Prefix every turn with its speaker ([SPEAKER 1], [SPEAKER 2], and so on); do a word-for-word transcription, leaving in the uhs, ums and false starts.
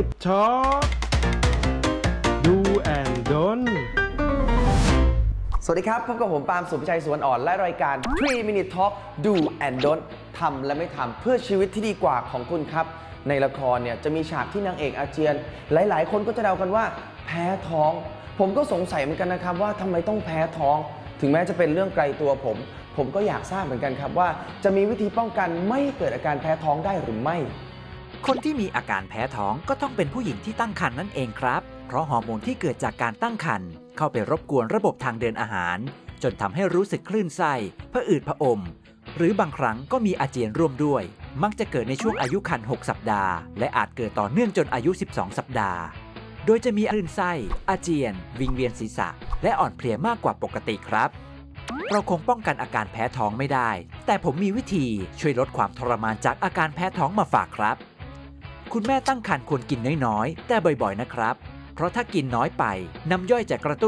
[SPEAKER 1] Minute Talk Do and Don't
[SPEAKER 2] สวัสดีครับพบกับผมปาล์มสุภชัยสวนอ่อนและรายการ ทรี มินิท Talk Do and Don't ทำและไม่ทำเพื่อชีวิตที่ดีกว่าของคุณครับในละครเนี่ยจะมีฉากที่นางเอกอาเจียนหลายๆ คนก็จะเดากันว่าแพ้ท้องผมก็สงสัยเหมือนกันนะครับว่าทำไมต้องแพ้ท้องถึงแม้จะเป็นเรื่องไกลตัวผมผมก็อยากทราบเหมือนกันครับว่าจะมีวิธีป้องกันไม่ให้เกิดอาการแพ้ท้องได้หรือไม่
[SPEAKER 3] คนที่มีอาการแพ้ท้องก็ต้องเป็นผู้หญิงที่ตั้งครรภ์นั่นเองครับเพราะฮอร์โมนที่เกิดจากการตั้งครรภ์เข้าไปรบกวนระบบทางเดินอาหารจนทำให้รู้สึกคลื่นไส้ผะอืดผะอมหรือบางครั้งก็มีอาเจียนร่วมด้วยมักจะเกิดในช่วงอายุครรภ์หกสัปดาห์และอาจเกิดต่อเนื่องจนอายุสิบสองสัปดาห์โดยจะมีคลื่นไส้อาเจียนวิงเวียนศีรษะและอ่อนเพลียมากกว่าปกติครับเราคงป้องกันอาการแพ้ท้องไม่ได้แต่ผมมีวิธีช่วยลดความทรมานจากอาการแพ้ท้องมาฝากครับคุณแม่ตั้งครรภ์ควรกินน้อยๆแต่บ่อยๆนะครับเพราะถ้ากินน้อยไปน้ำย่อยจะกระตุ้น